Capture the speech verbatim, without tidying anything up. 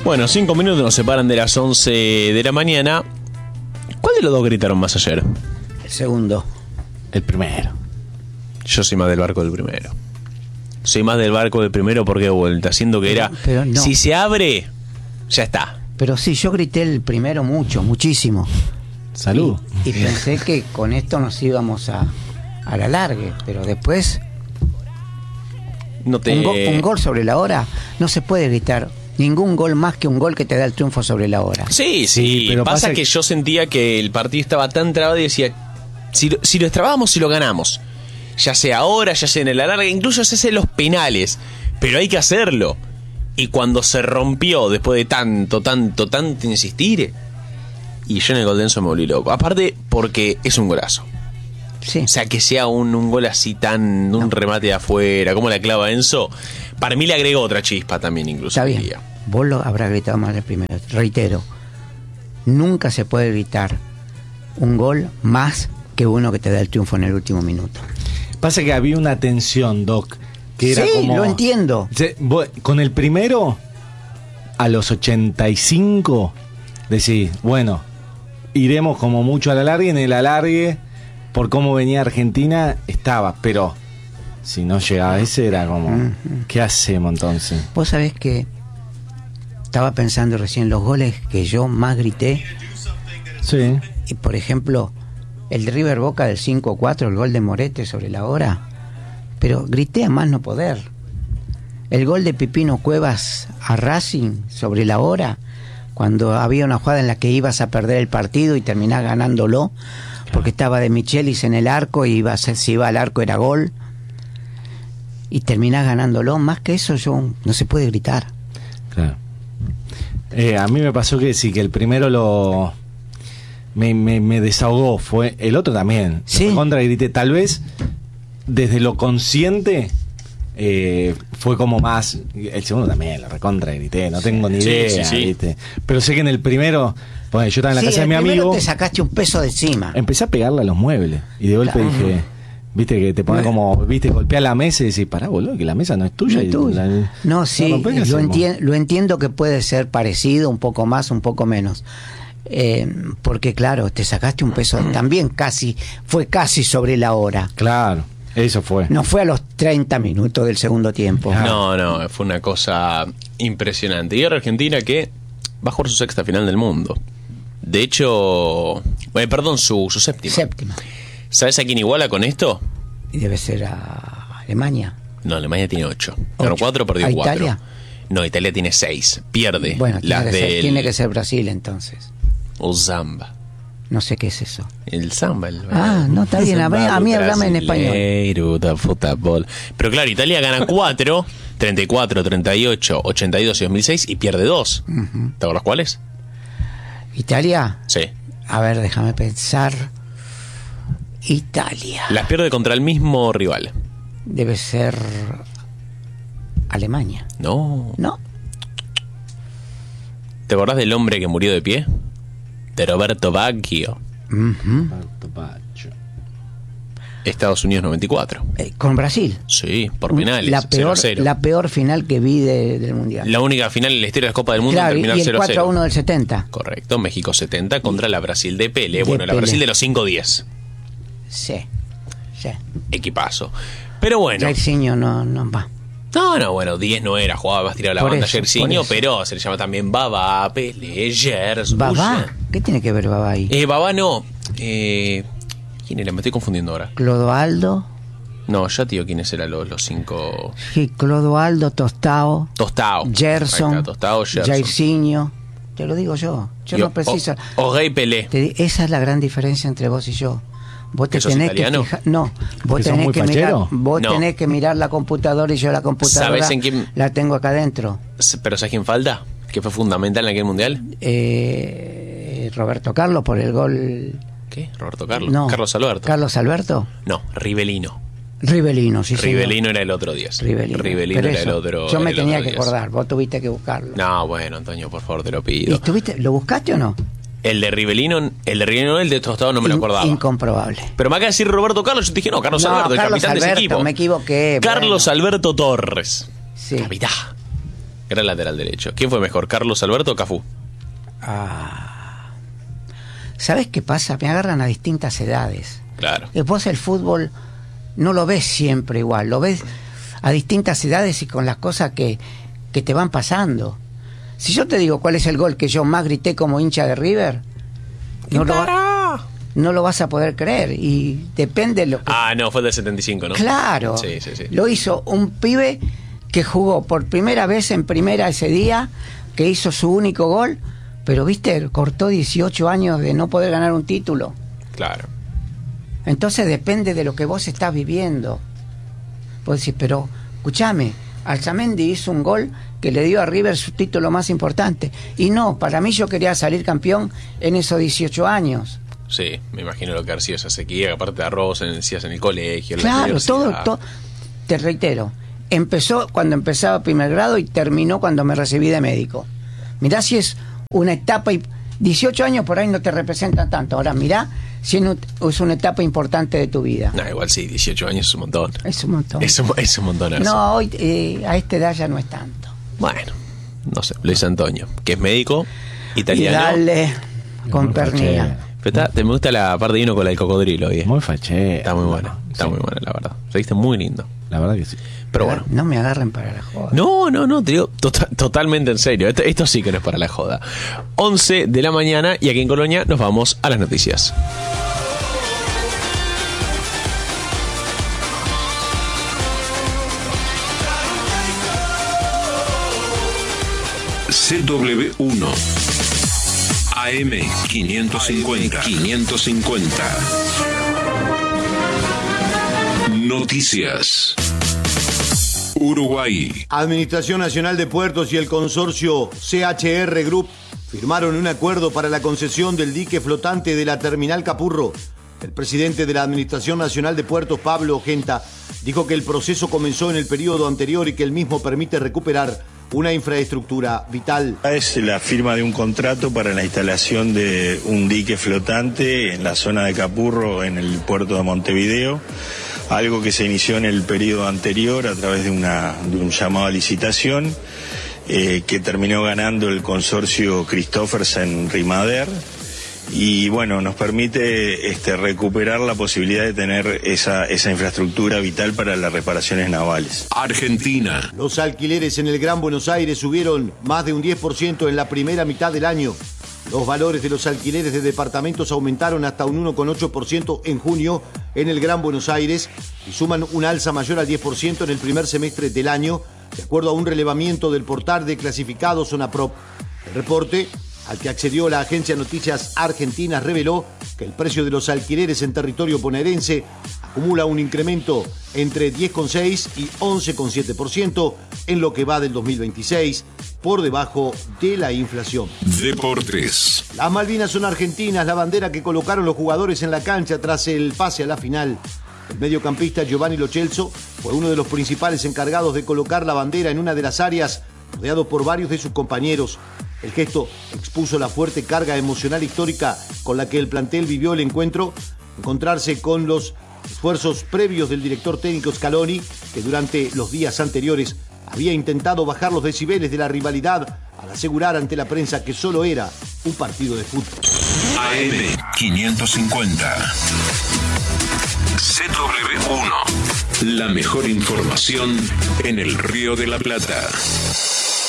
Bueno, cinco minutos nos separan de las once de la mañana. ¿Cuál de los dos gritaron más ayer? El segundo. El primero. Yo soy más del barco del primero. Soy más del barco del primero porque vuelta, siendo que era... Pero no. Si se abre, ya está. Pero sí, yo grité el primero mucho, muchísimo. Salud. Y, y pensé que con esto nos íbamos a, a la largue, pero después... No te... un, go, un gol sobre la hora, no se puede gritar ningún gol más que un gol que te da el triunfo sobre la hora. Sí, sí, pero pasa, pasa que... que yo sentía que el partido estaba tan trabado y decía, si lo, si lo destrabamos, si lo ganamos. Ya sea ahora, ya sea en la larga, incluso se hacen los penales, pero hay que hacerlo. Y cuando se rompió, después de tanto, tanto, tanto insistir, y yo en el gol de Enzo me volví loco. Aparte, porque es un golazo. Sí. O sea, que sea un, un gol así tan, un no. remate de afuera, como la clava Enzo, para mí le agregó otra chispa también, incluso. Está bien, día. Vos lo habrás gritado más el primero. Reitero, nunca se puede gritar un gol más que uno que te da el triunfo en el último minuto. Pasa que había una tensión, Doc, que era sí, como... lo entiendo. Con el primero, a los ochenta y cinco, decís, bueno, iremos como mucho a la larga, y en el alargue, por cómo venía Argentina, estaba, pero si no llegaba ese era como, uh-huh. ¿qué hacemos entonces? Vos sabés que estaba pensando recién los goles que yo más grité. Sí. Y por ejemplo, el de River Boca del cinco a cuatro, el gol de Morete sobre la hora, pero grité a más no poder. El gol de Pipino Cuevas a Racing sobre la hora, cuando había una jugada en la que ibas a perder el partido y terminás ganándolo, claro, porque estaba de Michelis en el arco y iba a ser, si iba al arco era gol, y terminás ganándolo. Más que eso, yo no se puede gritar. Claro. Eh, a mí me pasó que sí, que el primero lo... Me, me, me desahogó, fue el otro también. Sí. Contra grité, tal vez desde lo consciente eh, fue como más. El segundo también, la recontra grité, no tengo ni sí, idea, sí, sí. ¿viste? Pero sé que en el primero, bueno, yo estaba en la sí, casa de mi el primero amigo. Te sacaste un peso de encima. Empecé a pegarle a los muebles y de golpe Claro. dije, viste que te pone Bueno. como, viste, golpea la mesa y decís, pará, boludo, que la mesa no es tuya. No es tuya. Y la, no, sí, rompés, ¿qué lo, hacemos? entien- lo entiendo que puede ser parecido, un poco más, un poco menos. Eh, porque claro, te sacaste un peso, también casi, fue casi sobre la hora. Claro, eso fue. No fue a los treinta minutos del segundo tiempo. No, no, fue una cosa impresionante. Y ahora Argentina que va a jugar su sexta final del mundo. De hecho, eh, perdón, su, su séptima. Séptima. ¿Sabes a quién iguala con esto? Y debe ser a Alemania. No, Alemania tiene ocho. Ganó cuatro, perdió ¿A cuatro. Italia? No, Italia tiene seis. Pierde. Bueno, tiene las que, ser, del... tiene que ser Brasil entonces. O Zamba. No sé qué es eso. El samba. El... Ah, no, está bien. A mí, a mí hablame en español. Fútbol. Pero claro, Italia gana cuatro, treinta y cuatro, treinta y ocho, ochenta y dos y dos mil seis y pierde dos. Uh-huh. ¿Te acuerdas cuáles? ¿Italia? Sí. A ver, déjame pensar. Italia. Las pierde contra el mismo rival. Debe ser Alemania. No. ¿No? ¿Te acordás del hombre que murió de pie? De Roberto Baggio. Uh-huh. Estados Unidos noventa y cuatro. Eh, con Brasil. Sí, por penales. La peor, cero a cero. la peor final que vi de, del Mundial. La única final en la historia de la Copa del Mundo Claro, en terminar y el cero a cuatro a cero. uno del setenta. Correcto, México setenta contra la Brasil de Pelé. De Bueno, la Pelé. Brasil de los cinco diez. Sí, sí. Equipazo. Pero bueno. Jairzinho no, no va. No, no, bueno, diez no era, jugaba más tirado la Por banda eso, Jairzinho, por eso. pero se le llama también Babá, Pelé, Gers, ¿Babá? Bulla. ¿Qué tiene que ver Babá ahí? Eh, Babá no. Eh, ¿Quién era? Me estoy confundiendo ahora. Clodoaldo. No, ya tío, ¿quiénes eran los, los cinco? Sí, Clodoaldo, Tostao. Tostao. Gerson. Ahí está, Tostao, Gerson. Jairzinho. Te lo digo yo. Yo Y no o- preciso. O, o Gay Pelé. Te di- esa es la gran diferencia entre vos y yo. Vos te ¿Que sos tenés que italiano? fijar, no, vos ¿Que sos tenés muy que mirar, fachero? vos No. tenés que mirar la computadora y yo la computadora ¿Sabés en quién? la tengo acá adentro. ¿Pero sabes quién falta? ¿Que fue fundamental en aquel mundial? Eh, Roberto Carlos por el gol. ¿Qué? ¿Roberto Carlos? No. Carlos Alberto. Carlos Alberto. No, Rivelino. Rivelino, sí, señor. Rivelino era el otro diez. Rivelino. Rivelino Pero era eso, el otro. yo me era el tenía otro que diez. acordar, vos tuviste que buscarlo. No, bueno, Antonio, por favor, te lo ¿Y pido. estuviste, lo buscaste o no? El de Rivelino, el de Rivelino, el de Tostado no me lo In- acordaba. Incomprobable. Pero me acaba de decir Roberto Carlos, yo te dije, no, Carlos No, Alberto, el Carlos capitán de ese Alberto, equipo. me equivoqué. Carlos bueno. Alberto Torres. Sí. Capitán. Gran lateral derecho. ¿Quién fue mejor, Carlos Alberto o Cafú? Ah. ¿Sabes qué pasa? Me agarran a distintas edades. Claro. Vos el fútbol no lo ves siempre igual, lo ves a distintas edades y con las cosas que, que te van pasando. Si yo te digo cuál es el gol que yo más grité como hincha de River, no lo, va, no lo vas a poder creer. Y depende de lo que... Ah, no, fue del setenta y cinco, ¿no? Claro. Sí, sí, sí. Lo hizo un pibe que jugó por primera vez en primera ese día, que hizo su único gol, pero viste, cortó dieciocho años de no poder ganar un título. Claro. Entonces depende de lo que vos estás viviendo. Vos decís, pero escúchame, Alzamendi hizo un gol que le dio a River su título más importante. Y no, para mí yo quería salir campeón en esos dieciocho años. Sí, me imagino lo que ha sido esa sequía, que aparte de arroz en, decías, en el colegio, en claro, la todo, todo. Te reitero, empezó cuando empezaba primer grado y terminó cuando me recibí de médico. Mirá si es una etapa, y dieciocho años por ahí no te representan tanto. Ahora mirá si es una etapa importante de tu vida. No, igual sí, dieciocho años es un montón. Es un montón. Es un, es un montón. No, hoy eh, a esta edad ya no es tanto. Bueno, no sé, Luis Antonio, que es médico italiano. Y dale con pernilla. Pero está, te me gusta la parte de uno con la del cocodrilo. ¿eh? Muy fachero. Está muy buena, está sí. muy buena, la verdad. Se viste muy lindo. La verdad que sí. Pero bueno. No me agarren para la joda. No, no, no, te digo tota- totalmente en serio. Esto, esto sí que no es para la joda. once de la mañana y aquí en Colonia nos vamos a las noticias. C W uno A M quinientos cincuenta quinientos cincuenta Noticias. Uruguay. Administración Nacional de Puertos y el consorcio C H R Group firmaron un acuerdo para la concesión del dique flotante de la Terminal Capurro. El presidente de la Administración Nacional de Puertos, Pablo Genta, dijo que el proceso comenzó en el periodo anterior y que el mismo permite recuperar una infraestructura vital. Es la firma de un contrato para la instalación de un dique flotante en la zona de Capurro, en el puerto de Montevideo, algo que se inició en el periodo anterior a través de, una, de un llamado a licitación eh, que terminó ganando el consorcio Christophersen Rimader. Y bueno, nos permite este, recuperar la posibilidad de tener esa, esa infraestructura vital para las reparaciones navales. Argentina. Los alquileres en el Gran Buenos Aires subieron más de un diez por ciento en la primera mitad del año. Los valores de los alquileres de departamentos aumentaron hasta un uno coma ocho por ciento en junio en el Gran Buenos Aires y suman un alza mayor al diez por ciento en el primer semestre del año, de acuerdo a un relevamiento del portal de clasificados Zonaprop. El reporte, al que accedió la agencia Noticias Argentinas, reveló que el precio de los alquileres en territorio bonaerense acumula un incremento entre diez coma seis y once coma siete por ciento en lo que va del dos mil veintiséis, por debajo de la inflación. Deportes. Las Malvinas son argentinas, la bandera que colocaron los jugadores en la cancha tras el pase a la final. El mediocampista Giovanni Lo Celso fue uno de los principales encargados de colocar la bandera en una de las áreas, rodeado por varios de sus compañeros. El gesto expuso la fuerte carga emocional histórica con la que el plantel vivió el encuentro, encontrarse con los esfuerzos previos del director técnico Scaloni, que durante los días anteriores había intentado bajar los decibeles de la rivalidad al asegurar ante la prensa que solo era un partido de fútbol. A M quinientos cincuenta. C W uno. La mejor información en el Río de la Plata.